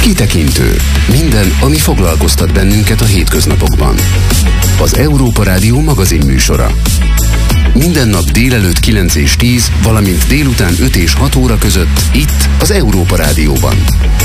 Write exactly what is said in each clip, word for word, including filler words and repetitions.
Kitekintő. Minden, ami foglalkoztat bennünket a hétköznapokban. Az Európa Rádió magazin műsora. Minden nap délelőtt kilenc és tíz, valamint délután öt és hat óra között itt az Európa Rádióban.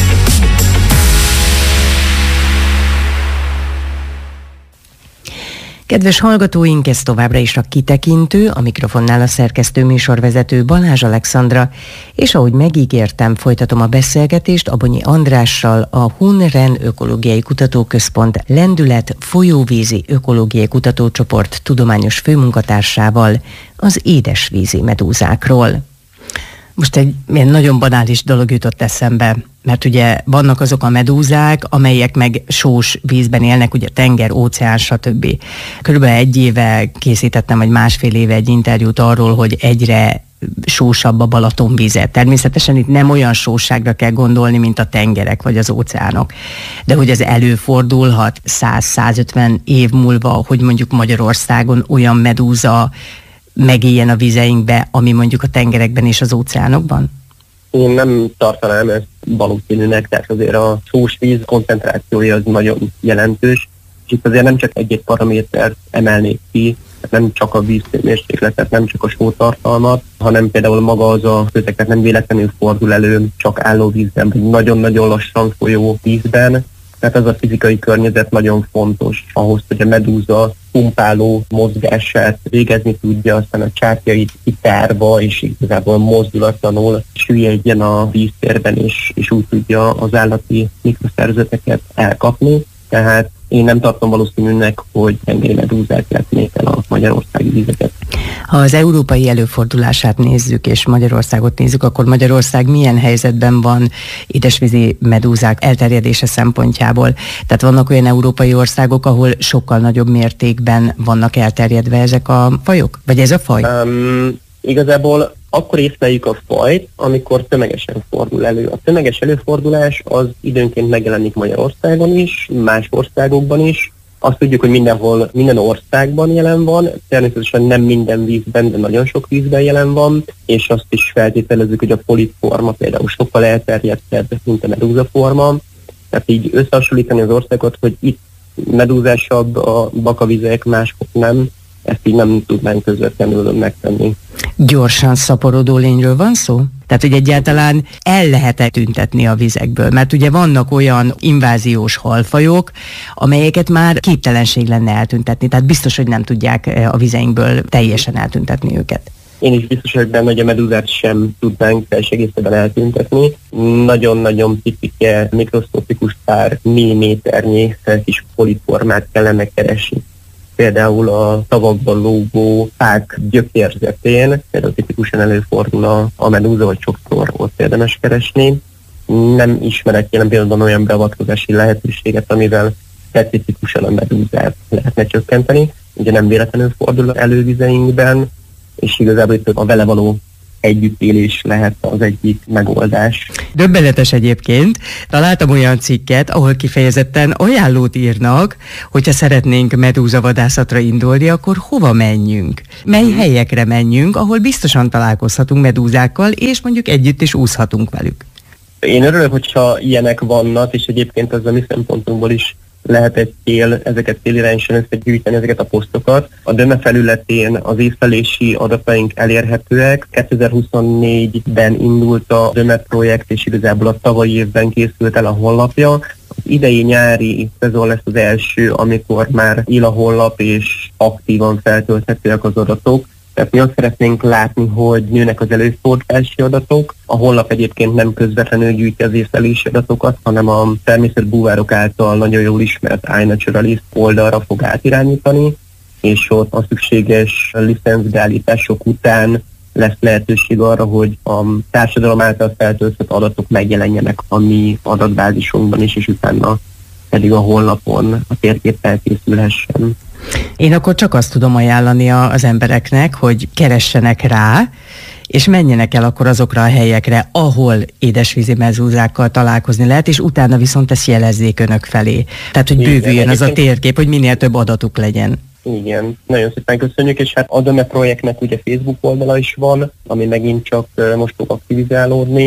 Kedves hallgatóink, ez továbbra is a Kitekintő, a mikrofonnál a szerkesztő műsorvezető Balázs Alexandra, és ahogy megígértem, folytatom a beszélgetést Abonyi Andrással, a Hun-Ren Ökológiai Kutatóközpont Lendület Folyóvízi Ökológiai Kutatócsoport tudományos főmunkatársával az édesvízi medúzákról. Most egy ilyen nagyon banális dolog jutott eszembe, mert ugye vannak azok a medúzák, amelyek meg sós vízben élnek, ugye tenger, óceán, stb. Körülbelül egy éve készítettem, vagy másfél éve egy interjút arról, hogy egyre sósabb a Balatonvíze. Természetesen itt nem olyan sóságra kell gondolni, mint a tengerek vagy az óceánok. De hogy ez előfordulhat száz-százötven év múlva, hogy mondjuk Magyarországon olyan medúza megéljen a vizeinkbe, ami mondjuk a tengerekben és az óceánokban? Én nem tartanám ezt valószínűnek, tehát azért a sós víz koncentrációja az nagyon jelentős, és itt azért nem csak egy-egy paramétert emelnék ki, nem csak a vízmérsékletet, nem csak a sótartalmat, hanem például maga az a közeket nem véletlenül fordul elő csak állóvízben, vagy nagyon-nagyon lassan folyó vízben. Tehát ez a fizikai környezet nagyon fontos ahhoz, hogy a medúza pumpáló mozgását végezni tudja, aztán a csápjait kitárva, és igazából mozdulatlanul süllyedjen a víztérben, és, és úgy tudja az állati mikroszervezeteket elkapni. Tehát én nem tartom valószínűnek, hogy tengeri medúzák letnék el a magyarországi vizeket. Ha az európai előfordulását nézzük, és Magyarországot nézzük, akkor Magyarország milyen helyzetben van édesvízi medúzák elterjedése szempontjából? Tehát vannak olyan európai országok, ahol sokkal nagyobb mértékben vannak elterjedve ezek a fajok? Vagy ez a faj? Um, igazából akkor észleljük a fajt, amikor tömegesen fordul elő. A tömeges előfordulás az időnként megjelenik Magyarországon is, más országokban is. Azt tudjuk, hogy mindenhol, minden országban jelen van, természetesen nem minden vízben, de nagyon sok vízben jelen van, és azt is feltételezzük, hogy a polipforma például sokkal elterjedtebb, mint a medúzaforma. Tehát így összehasonlítani az országokat, hogy itt medúzásabb a bakavizek, máshol nem, ezt így nem tudnánk közvetlenül megtenni. Gyorsan szaporodó lényről van szó? Tehát, hogy egyáltalán el lehet-e tüntetni a vizekből? Mert ugye vannak olyan inváziós halfajok, amelyeket már képtelenség lenne eltüntetni, tehát biztos, hogy nem tudják a vizeinkből teljesen eltüntetni őket. Én is biztos vagyok benne, hogy a medúzát sem tudnánk teljes egészében eltüntetni. Nagyon-nagyon picike, mikroszkopikus pár milliméternyi kis poliformát kellene keresni. Például a tavakban lógó fák gyökérzetén, például tipikusan előfordul a, a medúza, vagy sokszor ott érdemes keresni. Nem ismerek jelen pillanatban olyan beavatkozási lehetőséget, amivel specifikusan a medúzát lehetne csökkenteni. Ugye nem véletlenül fordul elő vizeinkben, és igazából itt a vele való együttélés lehet az egyik megoldás. Döbbenetes egyébként. Találtam olyan cikket, ahol kifejezetten ajánlót írnak, hogyha szeretnénk medúzavadászatra indulni, akkor hova menjünk? Mely helyekre menjünk, ahol biztosan találkozhatunk medúzákkal, és mondjuk együtt is úszhatunk velük? Én örülök, hogyha ilyenek vannak, és egyébként az a mi szempontunkból is lehet egy cél, ezeket célirányosan összegyűjteni, ezeket a posztokat. A Döme felületén az észlelési adataink elérhetőek. kétezer-huszonnégyben indult a Döme projekt, és igazából a tavalyi évben készült el a honlapja. Az idei nyári szezon lesz az első, amikor már él a honlap, és aktívan feltölthetőek az adatok. Tehát mi azt szeretnénk látni, hogy nőnek az előfordulási adatok. A honlap egyébként nem közvetlenül gyűjti az észlelési adatokat, hanem a természetbúvárok által nagyon jól ismert iNaturalist oldalra fog átirányítani, és ott a szükséges licencbeállítások után lesz lehetőség arra, hogy a társadalom által feltöltött adatok megjelenjenek a mi adatbázisunkban is, és utána pedig a honlapon a térkép felkészülhessen. Én akkor csak azt tudom ajánlani az embereknek, hogy keressenek rá, és menjenek el akkor azokra a helyekre, ahol édesvízi medúzákkal találkozni lehet, és utána viszont ezt jelezzék önök felé. Tehát, hogy bővüljön az a térkép, hogy minél több adatuk legyen. Igen, nagyon szépen köszönjük, és hát a Döme projektnek ugye Facebook oldala is van, ami megint csak most fog aktivizálódni,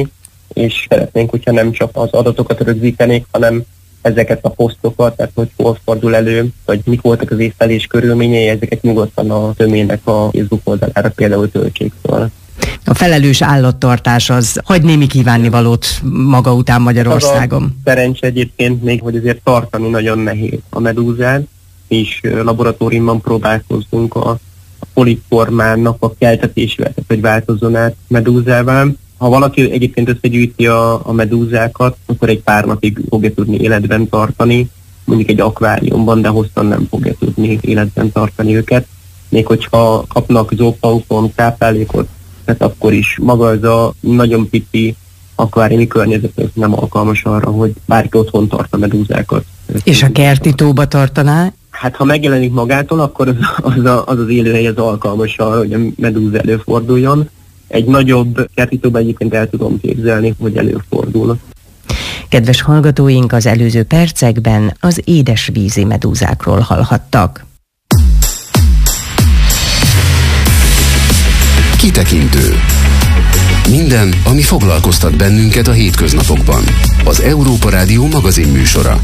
és szeretnénk, hogyha nem csak az adatokat rögzítenék, hanem ezeket a posztokat, tehát hogy hol fordul elő, vagy mik voltak az észlelés körülményei, ezeket nyugodtan a töménynek a Facebook oldalára például töltsék fel. A felelős állattartás az hagy némi kívánnivalót maga után Magyarországon. Az a szerencsé egyébként még, hogy azért tartani nagyon nehéz a medúzát, és laboratóriumban próbálkozzunk a, a polipformának a keltetésével, tehát hogy változzon át medúzává. Ha valaki egyébként összegyűjti a, a medúzákat, akkor egy pár napig fogja tudni életben tartani, mondjuk egy akváriumban, de hosszan nem fogja tudni életben tartani őket. Még hogyha kapnak zooplankton táplálékot, tehát akkor is maga az a nagyon pici akváriumi környezet nem alkalmas arra, hogy bárki otthon tart a medúzákat. És a kerti tóba tartaná? Hát ha megjelenik magától, akkor az az, a, az, az élőhely az alkalmas arra, hogy a medúza előforduljon. Egy nagyobb kerti tóba egyébként el tudom képzelni, hogy előfordul. Kedves hallgatóink, az előző percekben az édesvízi medúzákról hallhattak. Kitekintő. Minden, ami foglalkoztat bennünket a hétköznapokban. Az Európa Rádió magazin műsora.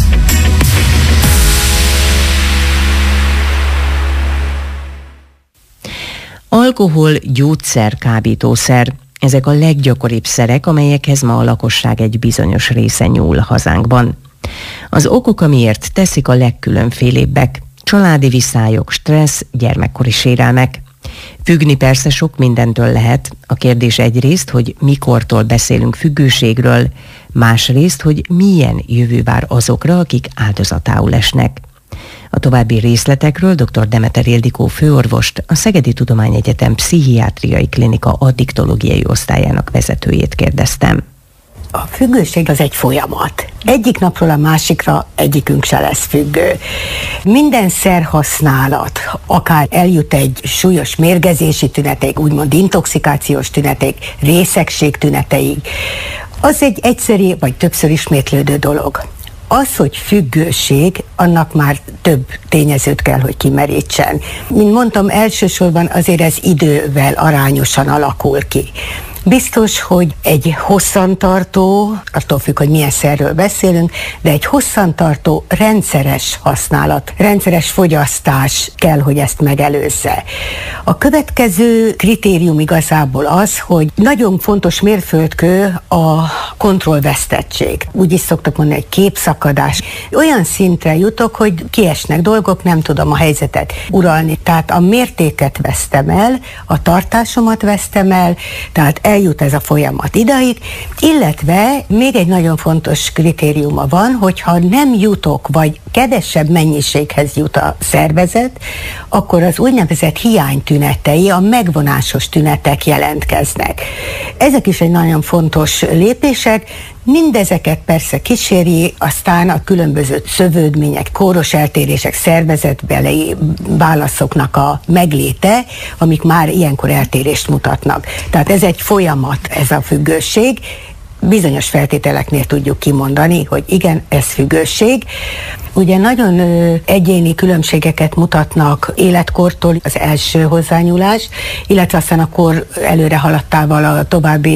Alkohol, gyógyszer, kábítószer. Ezek a leggyakoribb szerek, amelyekhez ma a lakosság egy bizonyos része nyúl hazánkban. Az okok, amiért teszik, a legkülönfélébbek. Családi viszályok, stressz, gyermekkori sérelmek. Függni persze sok mindentől lehet. A kérdés egyrészt, hogy mikortól beszélünk függőségről, másrészt, hogy milyen jövő vár azokra, akik áldozatául esnek. A további részletekről dr. Demeter Ildikó főorvost, a Szegedi Tudományegyetem Pszichiátriai Klinika addiktológiai osztályának vezetőjét kérdeztem. A függőség az egy folyamat. Egyik napról a másikra egyikünk se lesz függő. Minden szerhasználat, akár eljut egy súlyos mérgezési tüneteig, úgymond intoxikációs tüneteig, részegség tüneteig, az egy egyszeri vagy többször ismétlődő dolog. Az, hogy függőség, annak már több tényezőt kell, hogy kimerítsen. Mint mondtam, elsősorban azért ez idővel arányosan alakul ki. Biztos, hogy egy hosszantartó, attól függ, hogy milyen szerről beszélünk, de egy hosszantartó rendszeres használat, rendszeres fogyasztás kell, hogy ezt megelőzze. A következő kritérium igazából az, hogy nagyon fontos mérföldkő a kontrollvesztettség. Úgy is szoktak mondani, hogy képszakadás. Olyan szintre jutok, hogy kiesnek dolgok, nem tudom a helyzetet uralni. Tehát a mértéket vesztem el, a tartásomat vesztem el, tehát eljut ez a folyamat idáig, illetve még egy nagyon fontos kritériuma van, hogyha nem jutok, vagy kevesebb mennyiséghez jut a szervezet, akkor az úgynevezett hiánytünetei, a megvonásos tünetek jelentkeznek. Ezek is egy nagyon fontos lépések, mindezeket persze kíséri, aztán a különböző szövődmények, kóros eltérések, szervezetbeli válaszoknak a megléte, amik már ilyenkor eltérést mutatnak. Tehát ez egy folyamat, ez a függőség. Bizonyos feltételeknél tudjuk kimondani, hogy igen, ez függőség. Ugye nagyon ö, egyéni különbségeket mutatnak életkortól az első hozzányúlás, illetve aztán a kor előre haladtával a további